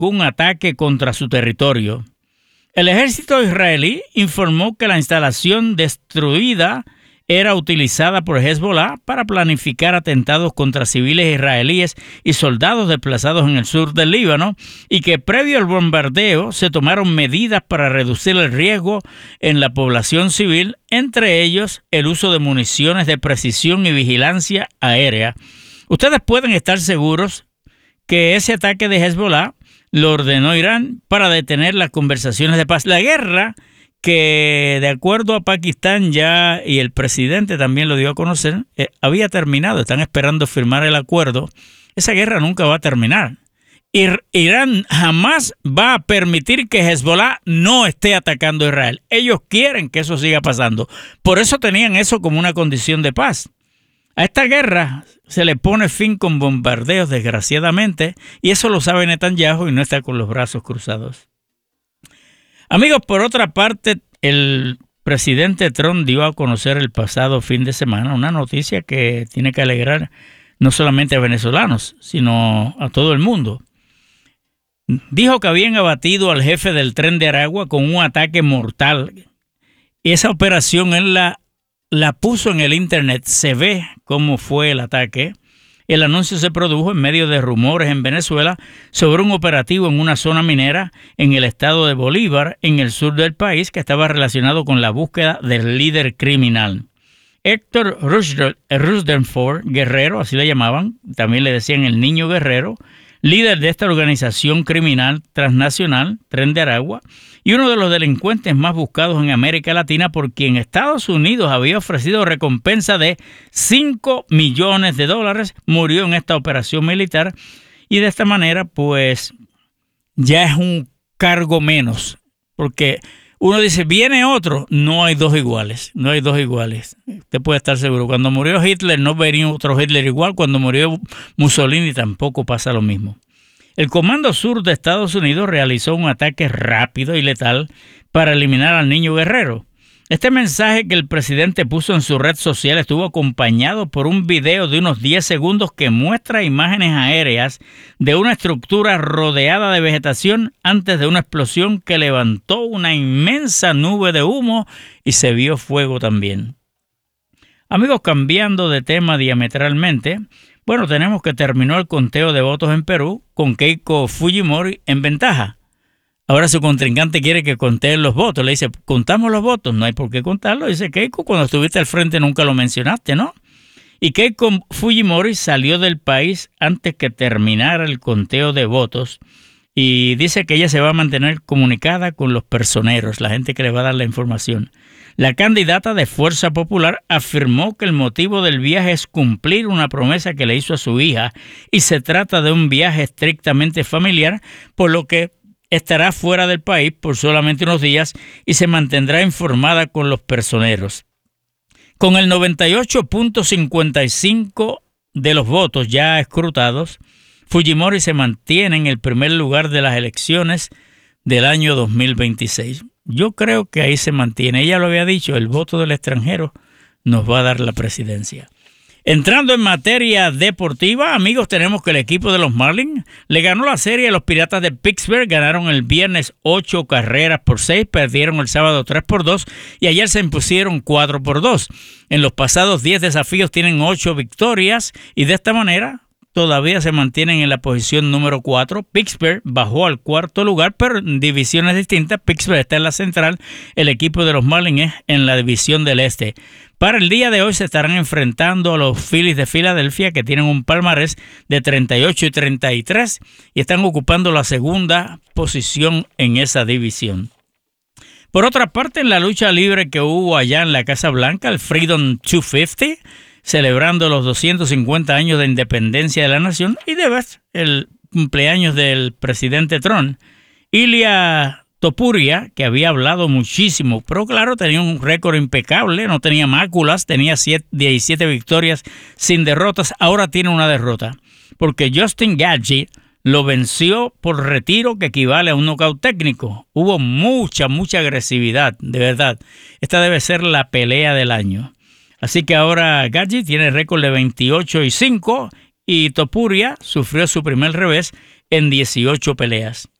un ataque contra su territorio. El ejército israelí informó que la instalación destruida era utilizada por Hezbollah para planificar atentados contra civiles israelíes y soldados desplazados en el sur del Líbano y que previo al bombardeo se tomaron medidas para reducir el riesgo en la población civil, entre ellos el uso de municiones de precisión y vigilancia aérea. Ustedes pueden estar seguros que ese ataque de Hezbollah lo ordenó Irán para detener las conversaciones de paz. La guerra que, de acuerdo a Pakistán ya, y el presidente también lo dio a conocer, había terminado. Están esperando firmar el acuerdo. Esa guerra nunca va a terminar. Irán jamás va a permitir que Hezbollah no esté atacando a Israel. Ellos quieren que eso siga pasando. Por eso tenían eso como una condición de paz. A esta guerra se le pone fin con bombardeos, desgraciadamente, y eso lo sabe Netanyahu y no está con los brazos cruzados. Amigos, por otra parte, el presidente Trump dio a conocer el pasado fin de semana una noticia que tiene que alegrar no solamente a venezolanos, sino a todo el mundo. Dijo que habían abatido al jefe del Tren de Aragua con un ataque mortal. Y esa operación él la puso en el internet. Se ve cómo fue el ataque. El anuncio se produjo en medio de rumores en Venezuela sobre un operativo en una zona minera en el estado de Bolívar, en el sur del país, que estaba relacionado con la búsqueda del líder criminal. Héctor Rutherford Guerrero, así le llamaban, también le decían el Niño Guerrero, líder de esta organización criminal transnacional, Tren de Aragua, y uno de los delincuentes más buscados en América Latina, por quien Estados Unidos había ofrecido recompensa de $5 millones, murió en esta operación militar, y de esta manera pues ya es un cargo menos, porque uno dice, viene otro, no hay dos iguales. Usted puede estar seguro. Cuando murió Hitler no venía otro Hitler igual. Cuando murió Mussolini tampoco pasa lo mismo. El Comando Sur de Estados Unidos realizó un ataque rápido y letal para eliminar al Niño Guerrero. Este mensaje que el presidente puso en su red social estuvo acompañado por un video de unos 10 segundos que muestra imágenes aéreas de una estructura rodeada de vegetación antes de una explosión que levantó una inmensa nube de humo y se vio fuego también. Amigos, cambiando de tema diametralmente, bueno, tenemos que terminó el conteo de votos en Perú con Keiko Fujimori en ventaja. Ahora su contrincante quiere que conteen los votos. Le dice, ¿contamos los votos? No hay por qué contarlo. Dice, Keiko, cuando estuviste al frente nunca lo mencionaste, ¿no? Y Keiko Fujimori salió del país antes que terminara el conteo de votos y dice que ella se va a mantener comunicada con los personeros, la gente que le va a dar la información. La candidata de Fuerza Popular afirmó que el motivo del viaje es cumplir una promesa que le hizo a su hija y se trata de un viaje estrictamente familiar, por lo que estará fuera del país por solamente unos días y se mantendrá informada con los personeros. Con el 98.55% de los votos ya escrutados, Fujimori se mantiene en el primer lugar de las elecciones del año 2026. Yo creo que ahí se mantiene. Ella lo había dicho, el voto del extranjero nos va a dar la presidencia. Entrando en materia deportiva, amigos, tenemos que el equipo de los Marlins le ganó la serie a los Piratas de Pittsburgh. Ganaron el viernes 8 carreras por 6, perdieron el sábado 3-2 y ayer se impusieron 4-2. En los pasados 10 desafíos tienen 8 victorias y de esta manera todavía se mantienen en la posición número 4. Pittsburgh bajó al cuarto lugar, pero en divisiones distintas. Pittsburgh está en la central, el equipo de los Marlins es en la división del este. Para el día de hoy se estarán enfrentando a los Phillies de Filadelfia, que tienen un palmarés de 38-33 y están ocupando la segunda posición en esa división. Por otra parte, en la lucha libre que hubo allá en la Casa Blanca, el Freedom 250, celebrando los 250 años de independencia de la nación y de vez el cumpleaños del presidente Trump, Ilia Topuria, que había hablado muchísimo, pero claro, tenía un récord impecable, no tenía máculas, tenía 17 victorias sin derrotas, ahora tiene una derrota, porque Justin Gaethje lo venció por retiro, que equivale a un nocaut técnico. Hubo mucha agresividad, de verdad. Esta debe ser la pelea del año. Así que ahora Gaethje tiene récord de 28-5 y Topuria sufrió su primer revés en 18 peleas.